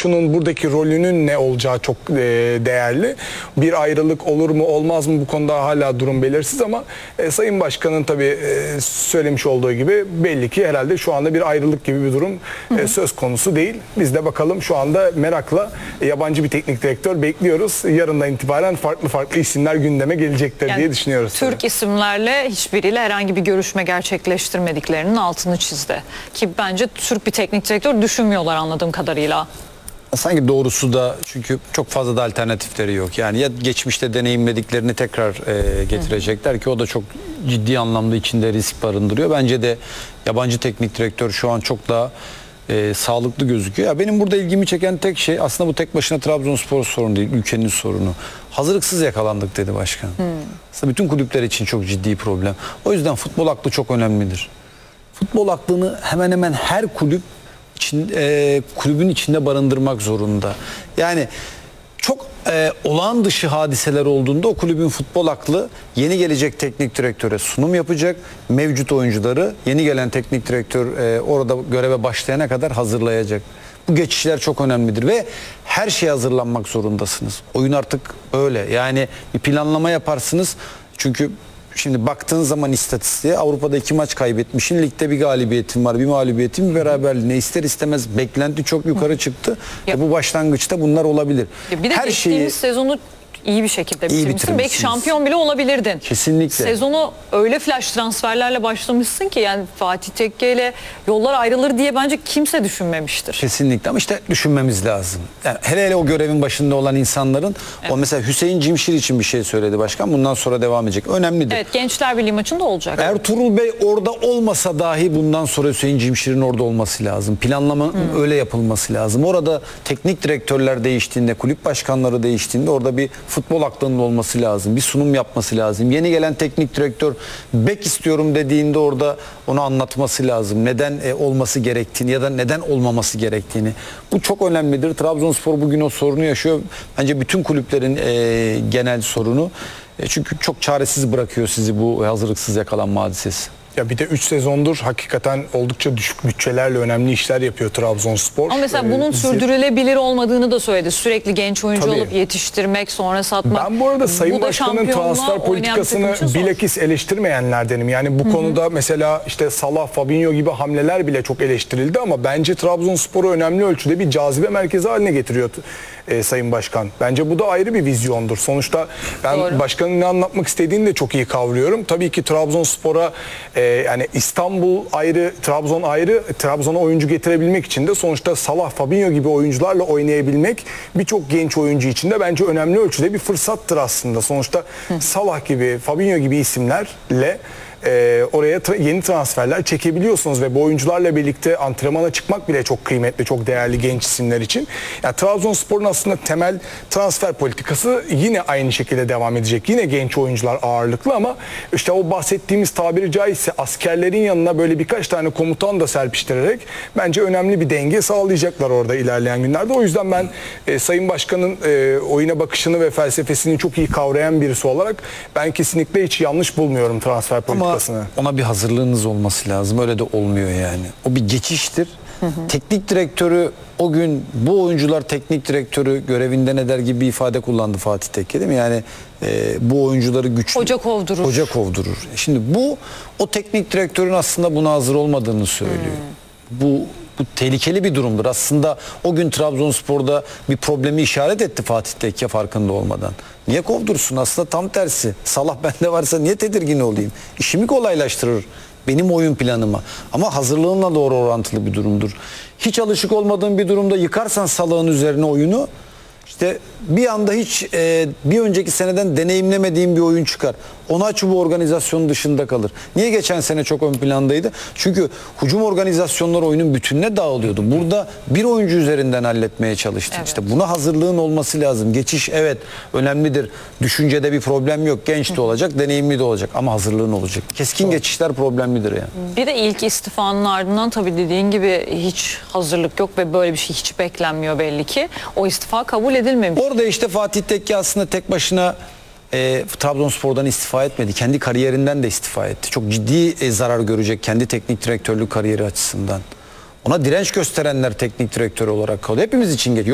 Koç'unun buradaki rolünün ne olacağı çok değerli. Bir ayrılık olur mu olmaz mı bu konuda hala durum belirsiz ama Sayın Başkan'ın tabii söylemiş olduğu gibi belli ki herhalde şu anda bir ayrılık gibi bir durum söz konusu değil. Biz de bakalım, şu anda merakla yabancı bir teknik direktör bekliyoruz. Yarından itibaren farklı isimler gündeme gelecektir diye düşünüyoruz. Türk tabii. isimlerle hiçbiriyle herhangi bir görüşme gerçekleştirmediklerinin altını çizdi. Ki bence Türk bir teknik direktör düşünmüyorlar anladığım kadarıyla. Sanki doğrusu da, çünkü çok fazla da alternatifleri yok. Yani ya geçmişte deneyimlediklerini tekrar getirecekler ki o da çok ciddi anlamda içinde risk barındırıyor. Bence de yabancı teknik direktör şu an çok daha sağlıklı gözüküyor. Ya benim burada ilgimi çeken tek şey, aslında bu tek başına Trabzonspor sorunu değil, ülkenin sorunu. Hazırlıksız yakalandık dedi başkan. Aslında bütün kulüpler için çok ciddi problem. O yüzden futbol aklı çok önemlidir. Futbol aklını hemen hemen her kulüp kulübün içinde barındırmak zorunda. Yani çok olağan dışı hadiseler olduğunda o kulübün futbol aklı yeni gelecek teknik direktöre sunum yapacak. Mevcut oyuncuları yeni gelen teknik direktör orada göreve başlayana kadar hazırlayacak. Bu geçişler çok önemlidir ve her şeye hazırlanmak zorundasınız. Oyun artık öyle. Yani bir planlama yaparsınız. Çünkü şimdi baktığın zaman istatistiğe, Avrupa'da 2 maç kaybetmişsin, ligde bir galibiyetin var, bir mağlubiyetin, bir beraberliğine, ister istemez beklenti çok yukarı çıktı. Bu başlangıçta bunlar olabilir. Bir de geçtiğimiz sezonu iyi bir şekilde bitirmişsin. Belki şampiyon bile olabilirdin. Kesinlikle. Sezonu öyle flash transferlerle başlamışsın ki yani Fatih Tekke ile yollar ayrılır diye bence kimse düşünmemiştir. Kesinlikle, ama işte düşünmemiz lazım. Yani hele o görevin başında olan insanların, o mesela Hüseyin Cimşir için bir şey söyledi başkan. Bundan sonra devam edecek. Önemlidir. Evet, Gençler Birliği maçında olacak. Ertuğrul Bey orada olmasa dahi bundan sonra Hüseyin Cimşir'in orada olması lazım. Planlama öyle yapılması lazım. Orada teknik direktörler değiştiğinde, kulüp başkanları değiştiğinde orada bir futbol aklının olması lazım. Bir sunum yapması lazım. Yeni gelen teknik direktör bek istiyorum dediğinde orada onu anlatması lazım. Neden olması gerektiğini ya da neden olmaması gerektiğini. Bu çok önemlidir. Trabzonspor bugün o sorunu yaşıyor. Bence bütün kulüplerin genel sorunu. Çünkü çok çaresiz bırakıyor sizi bu hazırlıksız yakalanma hadisesi. Ya bir de 3 sezondur hakikaten oldukça düşük bütçelerle önemli işler yapıyor Trabzonspor. Ama mesela bunun sürdürülebilir olmadığını da söyledi. Sürekli genç oyuncu alıp yetiştirmek, sonra satmak. Ben bu arada Sayın Başkan'ın transfer politikasını bilakis eleştirmeyenlerdenim. Yani bu konuda mesela işte Salah, Fabinho gibi hamleler bile çok eleştirildi ama bence Trabzonspor'u önemli ölçüde bir cazibe merkezi haline getiriyor Sayın Başkan. Bence bu da ayrı bir vizyondur. Sonuçta ben başkanın ne anlatmak istediğini de çok iyi kavruyorum. Tabii ki Trabzonspor'a yani İstanbul ayrı, Trabzon ayrı. Trabzon'a oyuncu getirebilmek için de sonuçta Salah, Fabinho gibi oyuncularla oynayabilmek birçok genç oyuncu için de bence önemli ölçüde bir fırsattır aslında. Sonuçta Salah gibi, Fabinho gibi isimlerle oraya yeni transferler çekebiliyorsunuz ve bu oyuncularla birlikte antrenmana çıkmak bile çok kıymetli, çok değerli genç isimler için. Yani Trabzonspor'un aslında temel transfer politikası yine aynı şekilde devam edecek. Yine genç oyuncular ağırlıklı ama işte o bahsettiğimiz, tabiri caizse askerlerin yanına böyle birkaç tane komutan da serpiştirerek bence önemli bir denge sağlayacaklar orada ilerleyen günlerde. O yüzden ben Sayın Başkan'ın oyuna bakışını ve felsefesini çok iyi kavrayan birisi olarak ben kesinlikle hiç yanlış bulmuyorum transfer politikasını. Ama ona bir hazırlığınız olması lazım. Öyle de olmuyor yani. O bir geçiştir. Teknik direktörü o gün bu oyuncular teknik direktörü görevinden eder gibi bir ifade kullandı Fatih Tekke, değil mi? Yani bu oyuncuları güçlü. Hoca kovdurur. Hoca kovdurur. Şimdi bu o teknik direktörün aslında buna hazır olmadığını söylüyor. Bu tehlikeli bir durumdur. Aslında o gün Trabzonspor'da bir problemi işaret etti Fatih Tekke farkında olmadan. Niye kovdursun? Aslında tam tersi. Salah bende varsa niye tedirgin olayım? İşimi kolaylaştırır benim oyun planıma. Ama hazırlığınla doğru orantılı bir durumdur. Hiç alışık olmadığın bir durumda yıkarsan Salah'ın üzerine oyunu, İşte bir anda hiç bir önceki seneden deneyimlemediğim bir oyun çıkar. Ona bu organizasyonun dışında kalır. Niye geçen sene çok ön plandaydı? Çünkü hücum organizasyonları oyunun bütününe dağılıyordu. Burada bir oyuncu üzerinden halletmeye çalıştın. Evet. İşte buna hazırlığın olması lazım. Geçiş evet önemlidir. Düşüncede bir problem yok. Genç de olacak, deneyimli de olacak ama hazırlığın olacak. Keskin geçişler problemlidir yani. Bir de ilk istifanın ardından tabii dediğin gibi hiç hazırlık yok ve böyle bir şey hiç beklenmiyor belli ki. O istifa kabul edilmemiş. Orada işte Fatih Tekke aslında tek başına Trabzonspor'dan istifa etmedi. Kendi kariyerinden de istifa etti. Çok ciddi zarar görecek kendi teknik direktörlük kariyeri açısından. Ona direnç gösterenler teknik direktör olarak kalıyor. Hepimiz için geçiyor.